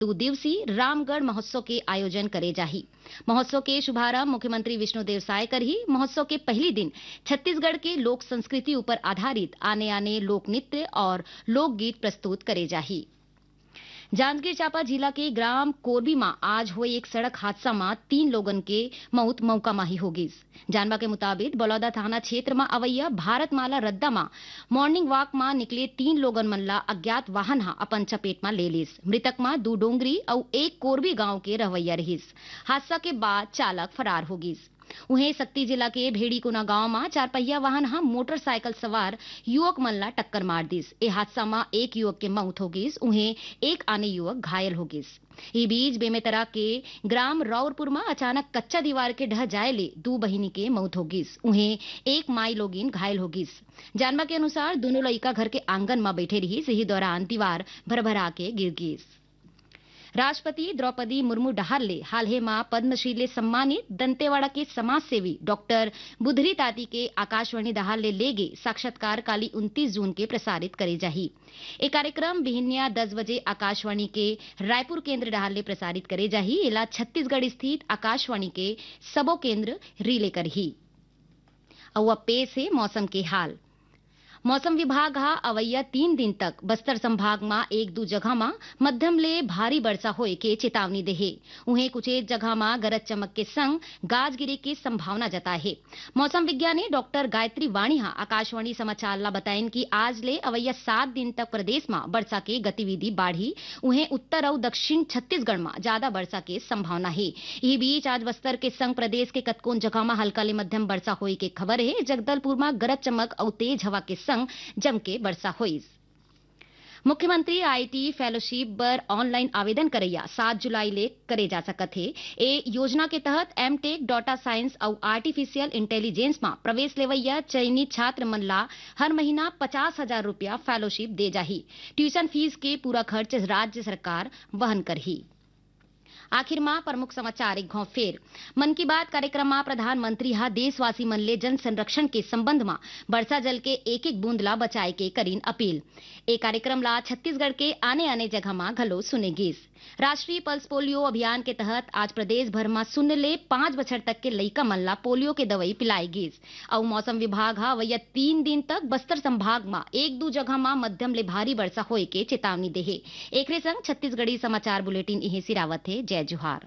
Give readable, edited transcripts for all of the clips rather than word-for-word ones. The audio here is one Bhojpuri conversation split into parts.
2 दिवसीय रामगढ़ महोत्सव के आयोजन करे जाही। महोत्सव के शुभारंभ मुख्यमंत्री विष्णुदेव साय करही। महोत्सव के पहली दिन छत्तीसगढ़ के लोक संस्कृति ऊपर आधारित आने आने लोक नृत्य और लोकगीत प्रस्तुत करे जाही। जांजगीर चांपा जिला के ग्राम कोरबी में आज हुए एक सड़क हादसा में 3 लोगन के मौत मौका माही हो गई। जानवा के मुताबिक बलौदा थाना क्षेत्र में अवैया भारतमाला रद्दा में मॉर्निंग वॉक में निकले 3 लोगन मन ला अज्ञात वाहन हा अपन चपेट में ले लिस। मृतक में 2 डोंगरी और 1 कोरबी गांव के रहवैया रहिस। हादसा के बाद चालक फरार हो गई। उन्हें शक्ति जिला के भेड़ीकुना गांव में 4 पहिया वाहन हा मोटरसाइकिल सवार युवक मन ला टक्कर मार दिस। ए हादसा में 1 युवक के मौत हो गई। उन्हें 1 आने युवक घायल हो गई। ई बीच बेमेतरा के ग्राम रौरपुर में अचानक कच्चा दीवार के ढह जाए ले 2 बहिनी के मौत हो गई। उन्हें 1 माई लोगिन घायल हो गई। जानवा के अनुसार दोनों लड़का घर के आंगन में बैठे रही। इसी दौरान दीवार भरभरा के गिर गई। राष्ट्रपति द्रौपदी मुर्मू डहाले हाल ही में पद्मश्री ले सम्मानित दंतेवाड़ा के समाज सेवी डॉक्टर बुधरी ताती के आकाशवाणी दहाले लेगे साक्षात्कार काली 29 जून के प्रसारित करे जाही। एक कार्यक्रम बिहनिया 10 बजे आकाशवाणी के रायपुर केंद्र डहाले प्रसारित करे जाही। इला छत्तीसगढ़ स्थित आकाशवाणी के सबो केंद्र रिले करही। और अब पेश है मौसम के हाल। मौसम विभाग हा अवैया 3 दिन तक बस्तर संभाग में 1-2 जगह में मध्यम ले भारी वर्षा होए के चेतावनी देहे। उन्हें कुछ जगह में गरज चमक के संग गाज गिरे की संभावना जताए है। मौसम विज्ञानी डॉक्टर गायत्री वाणी हा आकाशवाणी समाचार ला बताइन कि आज ले अवैया 7 दिन तक प्रदेश में वर्षा के गतिविधि बढ़ी। उन्हें उत्तर और दक्षिण छत्तीसगढ़ में ज्यादा वर्षा के संभावना है। इसी बीच आज बस्तर के संग प्रदेश के कतकोन जगह में हल्का ले मध्यम वर्षा होए के खबर है। जगदलपुर में गरज चमक और तेज हवा के जम के वर्षा हुई। मुख्यमंत्री आईटी फेलोशिप पर ऑनलाइन आवेदन करैया 7 जुलाई ले करे जा सकत है। ए योजना के तहत एमटेक डाटा साइंस और आर्टिफिशियल इंटेलिजेंस में प्रवेश लेवैया चयनित छात्र मन ला हर महीना 50,000 रुपया फेलोशिप दे जाही। ट्यूशन फीस के पूरा खर्च राज्य सरकार वहन करही। आखिर में प्रमुख समाचार एक घाव फेर। मन की बात कार्यक्रम में प्रधानमंत्री हा देशवासी मन ले जन संरक्षण के संबंध में वर्षा जल के एक बूंद ला बचाए के करीन अपील। ए कार्यक्रम ला छत्तीसगढ़ के आने आने जगह में घलो सुने गिस। राष्ट्रीय पल्स पोलियो अभियान के तहत आज प्रदेश भर में 0 ले 5 बछर तक के लइका मन ला पोलियो के दवाई पिलाई गिस। और मौसम विभाग हा वैया 3 दिन तक बस्तर संभाग में 1-2 जगह में मध्यम ले भारी वर्षा होए के चेतावनी देहे। एकरे संग छत्तीसगढ़ी समाचार बुलेटिन इहे सिरावत है। जय जोहार।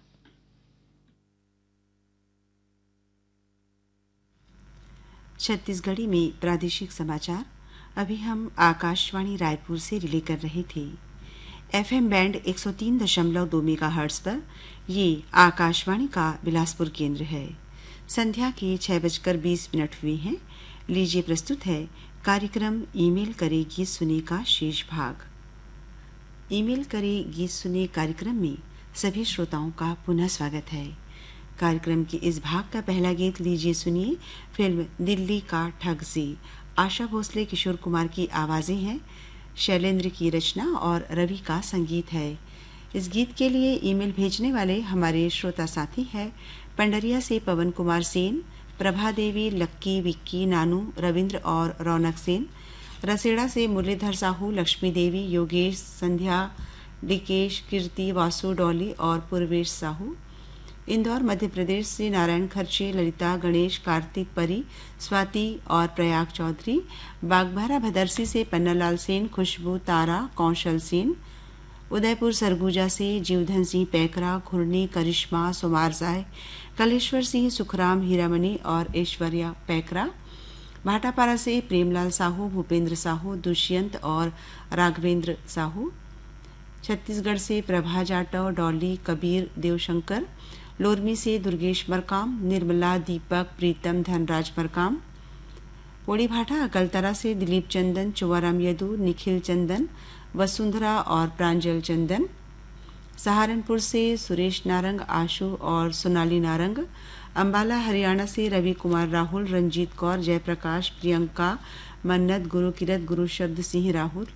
छत्तीसगढ़ी में प्रादेशिक समाचार अभी हम आकाशवाणी रायपुर से रिले कर रहे थे। एफएम बैंड 103.2 मेगाहर्ट्ज पर ये आकाशवाणी का बिलासपुर केंद्र है। संध्या के 6:20 हुए हैं। लीजिए प्रस्तुत है कार्यक्रम ईमेल करे गीत सुने का शेष भाग। ईमेल करे गीत सुने कार्यक्रम में सभी श्रोताओं का पुनः स्वागत है। कार्यक्रम के इस भाग का पहला गीत लीजिए सुनिए फिल्म दिल्ली का ठग से। आशा भोसले, किशोर कुमार की आवाजें हैं, शैलेंद्र की रचना और रवि का संगीत है। इस गीत के लिए ईमेल भेजने वाले हमारे श्रोता साथी हैं पंडरिया से पवन कुमार सेन, प्रभा देवी, लक्की, विक्की, नानू, रविंद्र और रौनक सेन, रसेड़ा से मुरलीधर साहू, लक्ष्मी देवी, योगेश, संध्या, डिकेश, कीर्ति, वासु, डॉली और पूर्वेश साहू। इंदौर मध्य प्रदेश से नारायण खर्चे, ललिता, गणेश, कार्तिक, परी, स्वाति और प्रयाग चौधरी। बागबाहरा भदरसी से पन्नालाल सेन, खुशबू, तारा, कौशल सेन। उदयपुर सरगुजा से जीवधन सिंह पैकरा, खुरनी, करिश्मा, सुमार जाय, कलेश्वर सिंह, सुखराम, हीरामणि और ऐश्वर्या पैकरा। भाटापारा से प्रेमलाल साहू, भूपेंद्र साहू, दुष्यंत और राघवेंद्र साहू। छत्तीसगढ़ से प्रभा जाटव, डॉली, कबीर, देवशंकर। लोरमी से दुर्गेश मरकाम, निर्मला, दीपक, प्रीतम, धनराज मरकाम। पोड़ी भाटा अकलतरा से दिलीप चंदन, चुवाराम यदु, निखिल चंदन, वसुंधरा और प्रांजल चंदन। सहारनपुर से सुरेश नारंग, आशु और सोनाली नारंग। अंबाला हरियाणा से रवि कुमार राहुल, रंजीत कौर, जयप्रकाश, प्रियंका, मन्नत, गुरु किरत, गुरु शब्द सिंह राहुल।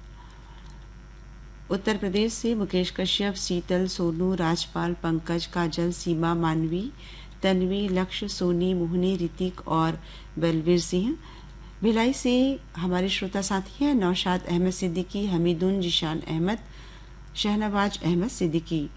उत्तर प्रदेश से मुकेश कश्यप, शीतल, सोनू, राजपाल, पंकज, काजल, सीमा, मानवी, तन्वी, लक्ष्य, सोनी, मोहनी, ऋतिक और बलवीर सिंह। भिलाई से हमारे श्रोता साथी हैं नौशाद अहमद सिद्दीकी, हमीदुन, जिशान अहमद, शहनवाज अहमद सिद्दीकी